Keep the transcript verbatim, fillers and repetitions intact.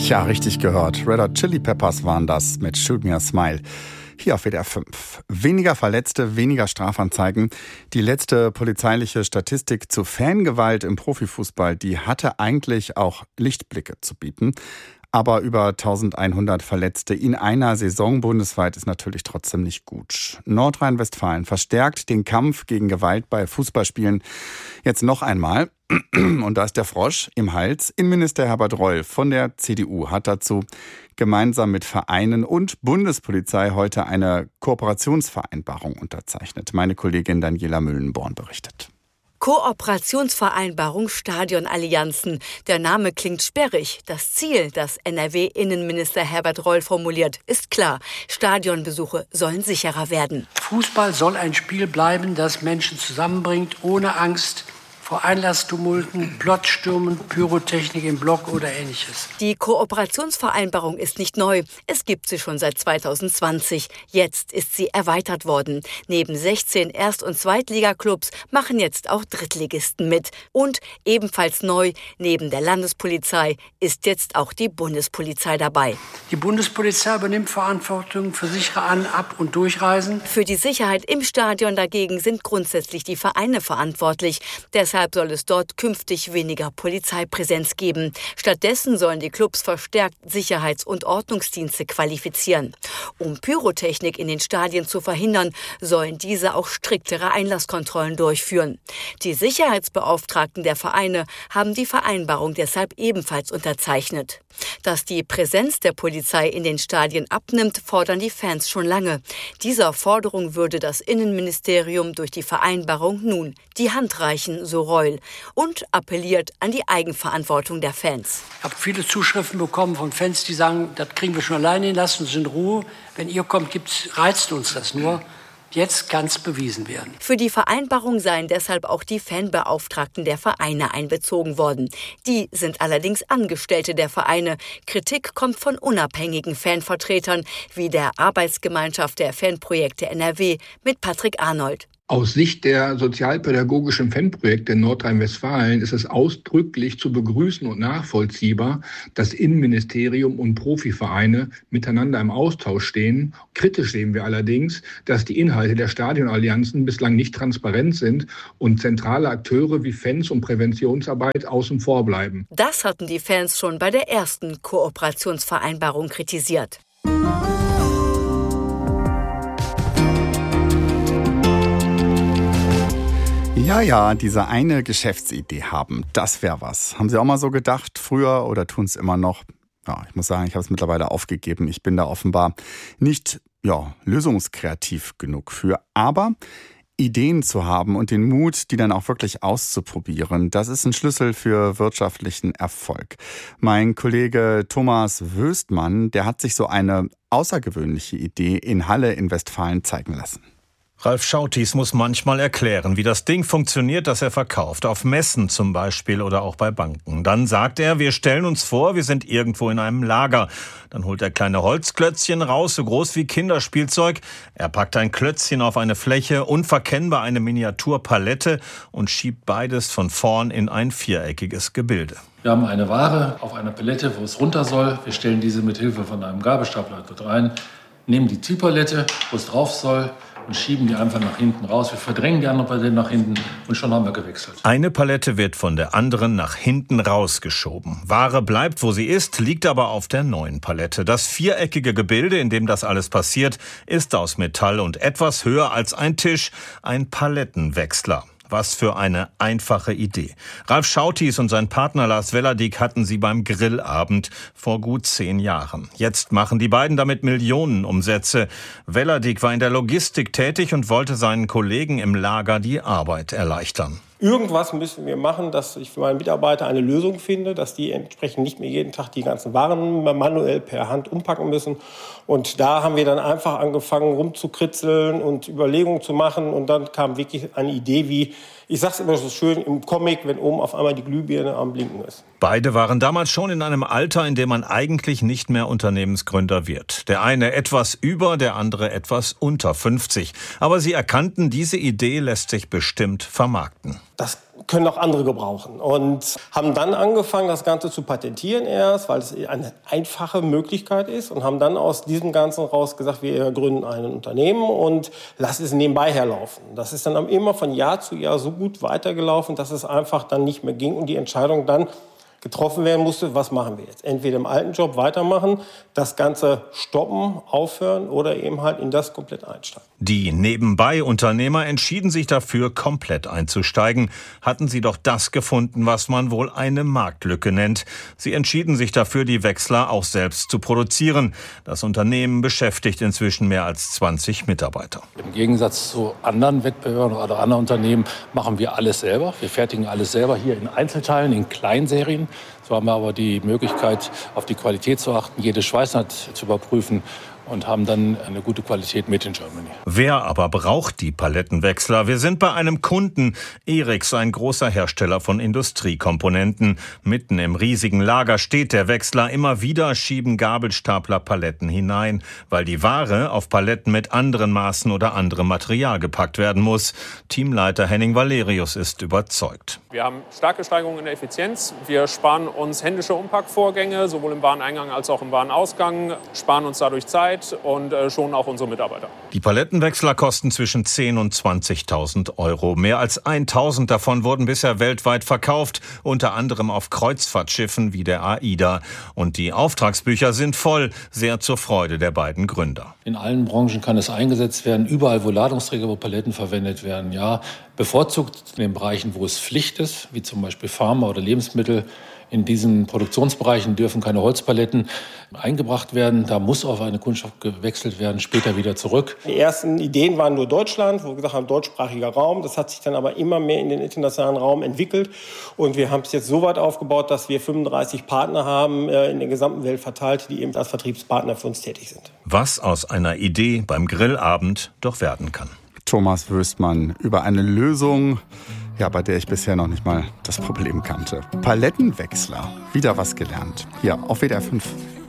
Ja, richtig gehört. Red Hot Chili Peppers waren das mit Shoot Me a Smile. Hier auf W D R fünf. Weniger Verletzte, weniger Strafanzeigen. Die letzte polizeiliche Statistik zu Fangewalt im Profifußball, die hatte eigentlich auch Lichtblicke zu bieten. Aber über eintausendeinhundert Verletzte in einer Saison bundesweit ist natürlich trotzdem nicht gut. Nordrhein-Westfalen verstärkt den Kampf gegen Gewalt bei Fußballspielen jetzt noch einmal. Und da ist der Frosch im Hals. Innenminister Herbert Reul von der C D U hat dazu gemeinsam mit Vereinen und Bundespolizei heute eine Kooperationsvereinbarung unterzeichnet. Meine Kollegin Daniela Müllenborn berichtet. Kooperationsvereinbarung Stadionallianzen. Der Name klingt sperrig. Das Ziel, das N R W-Innenminister Herbert Reul formuliert, ist klar. Stadionbesuche sollen sicherer werden. Fußball soll ein Spiel bleiben, das Menschen zusammenbringt, ohne Angst vor Einlasstumulten, Plottstürmen, Pyrotechnik im Block oder Ähnliches. Die Kooperationsvereinbarung ist nicht neu. Es gibt sie schon seit zweitausendzwanzig. Jetzt ist sie erweitert worden. Neben sechzehn Erst- und Zweitligaklubs machen jetzt auch Drittligisten mit. Und ebenfalls neu, neben der Landespolizei ist jetzt auch die Bundespolizei dabei. Die Bundespolizei übernimmt Verantwortung für sichere An-, Ab- und Durchreisen. Für die Sicherheit im Stadion dagegen sind grundsätzlich die Vereine verantwortlich. Deshalb soll es dort künftig weniger Polizeipräsenz geben. Stattdessen sollen die Clubs verstärkt Sicherheits- und Ordnungsdienste qualifizieren. Um Pyrotechnik in den Stadien zu verhindern, sollen diese auch striktere Einlasskontrollen durchführen. Die Sicherheitsbeauftragten der Vereine haben die Vereinbarung deshalb ebenfalls unterzeichnet. Dass die Präsenz der Polizei in den Stadien abnimmt, fordern die Fans schon lange. Dieser Forderung würde das Innenministerium durch die Vereinbarung nun die Hand reichen, so Reul, und appelliert an die Eigenverantwortung der Fans. Ich habe viele Zuschriften bekommen von Fans, die sagen, das kriegen wir schon alleine hin, lasst uns in Ruhe. Wenn ihr kommt, gibt's, reizt uns das nur. Jetzt kann es bewiesen werden. Für die Vereinbarung seien deshalb auch die Fanbeauftragten der Vereine einbezogen worden. Die sind allerdings Angestellte der Vereine. Kritik kommt von unabhängigen Fanvertretern wie der Arbeitsgemeinschaft der Fanprojekte N R W mit Patrick Arnold. Aus Sicht der sozialpädagogischen Fanprojekte in Nordrhein-Westfalen ist es ausdrücklich zu begrüßen und nachvollziehbar, dass Innenministerium und Profivereine miteinander im Austausch stehen. Kritisch sehen wir allerdings, dass die Inhalte der Stadionallianzen bislang nicht transparent sind und zentrale Akteure wie Fans und Präventionsarbeit außen vor bleiben. Das hatten die Fans schon bei der ersten Kooperationsvereinbarung kritisiert. Ja, ja, diese eine Geschäftsidee haben, das wäre was. Haben Sie auch mal so gedacht früher oder tun es immer noch? Ja, ich muss sagen, ich habe es mittlerweile aufgegeben. Ich bin da offenbar nicht ja, lösungskreativ genug für. Aber Ideen zu haben und den Mut, die dann auch wirklich auszuprobieren, das ist ein Schlüssel für wirtschaftlichen Erfolg. Mein Kollege Thomas Wöstmann, der hat sich so eine außergewöhnliche Idee in Halle in Westfalen zeigen lassen. Ralf Schautis muss manchmal erklären, wie das Ding funktioniert, das er verkauft. Auf Messen zum Beispiel oder auch bei Banken. Dann sagt er, wir stellen uns vor, wir sind irgendwo in einem Lager. Dann holt er kleine Holzklötzchen raus, so groß wie Kinderspielzeug. Er packt ein Klötzchen auf eine Fläche, unverkennbar eine Miniaturpalette und schiebt beides von vorn in ein viereckiges Gebilde. Wir haben eine Ware auf einer Palette, wo es runter soll. Wir stellen diese mit Hilfe von einem Gabelstapler dort rein, nehmen die Zielpalette, wo es drauf soll, und schieben die einfach nach hinten raus. Wir verdrängen die andere Palette nach hinten und schon haben wir gewechselt. Eine Palette wird von der anderen nach hinten rausgeschoben. Ware bleibt, wo sie ist, liegt aber auf der neuen Palette. Das viereckige Gebilde, in dem das alles passiert, ist aus Metall und etwas höher als ein Tisch, ein Palettenwechsler. Was für eine einfache Idee. Ralf Schautis und sein Partner Lars Wellerdick hatten sie beim Grillabend vor gut zehn Jahren. Jetzt machen die beiden damit Millionenumsätze. Wellerdick war in der Logistik tätig und wollte seinen Kollegen im Lager die Arbeit erleichtern. Irgendwas müssen wir machen, dass ich für meine Mitarbeiter eine Lösung finde, dass die entsprechend nicht mehr jeden Tag die ganzen Waren manuell per Hand umpacken müssen. Und da haben wir dann einfach angefangen rumzukritzeln und Überlegungen zu machen. Und dann kam wirklich eine Idee wie, ich sag's immer so schön im Comic, wenn oben auf einmal die Glühbirne am Blinken ist. Beide waren damals schon in einem Alter, in dem man eigentlich nicht mehr Unternehmensgründer wird. Der eine etwas über, der andere etwas unter fünfzig. Aber sie erkannten, diese Idee lässt sich bestimmt vermarkten. Das können auch andere gebrauchen. Und haben dann angefangen, das Ganze zu patentieren erst, weil es eine einfache Möglichkeit ist. Und haben dann aus diesem Ganzen raus gesagt, wir gründen ein Unternehmen und lassen es nebenbei herlaufen. Das ist dann immer von Jahr zu Jahr so gut weitergelaufen, dass es einfach dann nicht mehr ging und die Entscheidung dann getroffen werden musste, was machen wir jetzt? Entweder im alten Job weitermachen, das Ganze stoppen, aufhören oder eben halt in das komplett einsteigen. Die Nebenbei-Unternehmer entschieden sich dafür, komplett einzusteigen. Hatten sie doch das gefunden, was man wohl eine Marktlücke nennt. Sie entschieden sich dafür, die Wechsler auch selbst zu produzieren. Das Unternehmen beschäftigt inzwischen mehr als zwanzig Mitarbeiter. Im Gegensatz zu anderen Wettbewerbern oder anderen Unternehmen machen wir alles selber. Wir fertigen alles selber hier in Einzelteilen, in Kleinserien. So haben wir aber die Möglichkeit, auf die Qualität zu achten, jede Schweißnaht zu überprüfen und haben dann eine gute Qualität mit in Germany. Wer aber braucht die Palettenwechsler? Wir sind bei einem Kunden. Eriks, ein großer Hersteller von Industriekomponenten. Mitten im riesigen Lager steht der Wechsler. Immer wieder schieben Gabelstapler Paletten hinein, weil die Ware auf Paletten mit anderen Maßen oder anderem Material gepackt werden muss. Teamleiter Henning Valerius ist überzeugt. Wir haben starke Steigerungen in der Effizienz. Wir sparen uns händische Umpackvorgänge, sowohl im Wareneingang als auch im Warenausgang, sparen uns dadurch Zeit und äh, schonen auch unsere Mitarbeiter. Die Palettenwechsler kosten zwischen zehntausend und zwanzigtausend Euro. Mehr als tausend davon wurden bisher weltweit verkauft, unter anderem auf Kreuzfahrtschiffen wie der AIDA. Und die Auftragsbücher sind voll, sehr zur Freude der beiden Gründer. In allen Branchen kann es eingesetzt werden, überall, wo Ladungsträger, wo Paletten verwendet werden. Ja, bevorzugt in den Bereichen, wo es Pflicht ist, wie zum Beispiel Pharma oder Lebensmittel. In diesen Produktionsbereichen dürfen keine Holzpaletten eingebracht werden. Da muss auf eine Kunststoff gewechselt werden, später wieder zurück. Die ersten Ideen waren nur Deutschland, wo wir gesagt haben, deutschsprachiger Raum. Das hat sich dann aber immer mehr in den internationalen Raum entwickelt. Und wir haben es jetzt so weit aufgebaut, dass wir fünfunddreißig Partner haben, in der gesamten Welt verteilt, die eben als Vertriebspartner für uns tätig sind. Was aus einer Idee beim Grillabend doch werden kann. Thomas Wöstmann über eine Lösung, ja, bei der ich bisher noch nicht mal das Problem kannte. Palettenwechsler. Wieder was gelernt. Hier auf W D R fünf.